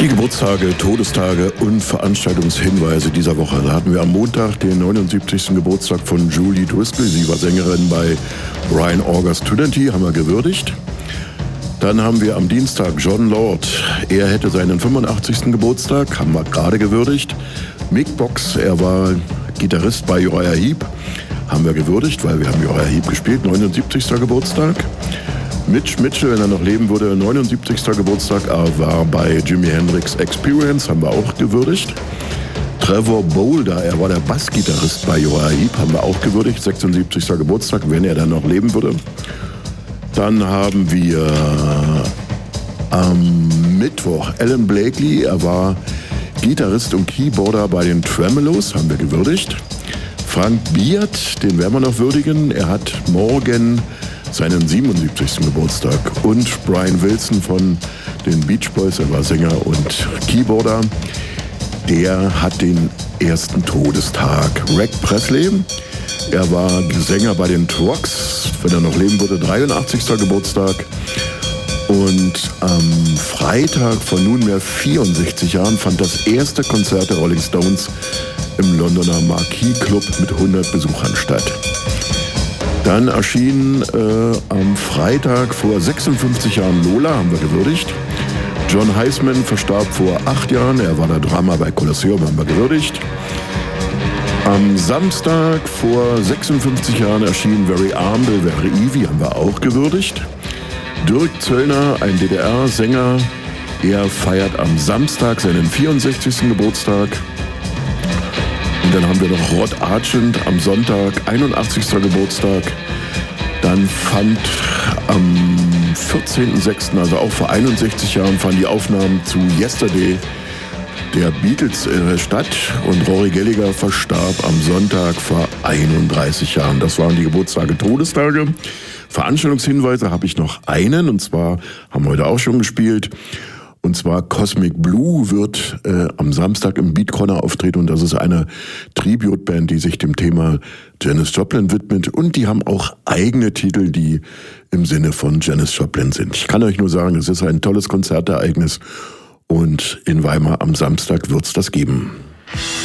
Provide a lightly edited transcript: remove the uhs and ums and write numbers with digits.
Die Geburtstage, Todestage und Veranstaltungshinweise dieser Woche. Da hatten wir am Montag den 79. Geburtstag von Julie Driscoll. Sie war Sängerin bei Brian August Trinity, haben wir gewürdigt. Dann haben wir am Dienstag Jon Lord. Er hätte seinen 85. Geburtstag, haben wir gerade gewürdigt. Mick Box, er war Gitarrist bei Uriah Heep, haben wir gewürdigt, weil wir haben Uriah Heep gespielt, 79. Geburtstag. Mitch Mitchell, wenn er noch leben würde, 79. Geburtstag, er war bei Jimi Hendrix Experience, haben wir auch gewürdigt. Trevor Bolder, er war der Bassgitarrist bei Uriah Heep, haben wir auch gewürdigt, 76. Geburtstag, wenn er dann noch leben würde. Dann haben wir am Mittwoch Alan Blakely, er war Gitarrist und Keyboarder bei den Tremeloes, haben wir gewürdigt. Frank Beard, den werden wir noch würdigen, er hat morgen seinen 77. Geburtstag. Und Brian Wilson von den Beach Boys, er war Sänger und Keyboarder, der hat den ersten Todestag. Rick Presley, er war Sänger bei den Trucks, wenn er noch leben würde, 83. Geburtstag. Und am Freitag vor nunmehr 64 Jahren fand das erste Konzert der Rolling Stones im Londoner Marquee Club mit 100 Besuchern statt. Dann erschien am Freitag vor 56 Jahren Lola, haben wir gewürdigt. John Heisman verstarb vor 8 Jahren, er war der Drummer bei Colosseum, haben wir gewürdigt. Am Samstag vor 56 Jahren erschien Very Armble, Very Evie, haben wir auch gewürdigt. Dirk Zöllner, ein DDR-Sänger, er feiert am Samstag seinen 64. Geburtstag. Und dann haben wir noch Rod Argent am Sonntag, 81. Geburtstag. Dann fand am 14.06., also auch vor 61 Jahren, fanden die Aufnahmen zu Yesterday der Beatles statt. Und Rory Gallagher verstarb am Sonntag vor 31 Jahren. Das waren die Geburtstage, Todestage. Veranstaltungshinweise habe ich noch einen, und zwar haben wir heute auch schon gespielt. Und zwar Cosmic Blue wird am Samstag im Beat Corner auftreten, und das ist eine Tribute-Band, die sich dem Thema Janis Joplin widmet, und die haben auch eigene Titel, die im Sinne von Janis Joplin sind. Ich kann euch nur sagen, es ist ein tolles Konzertereignis, und in Weimar am Samstag wird's das geben.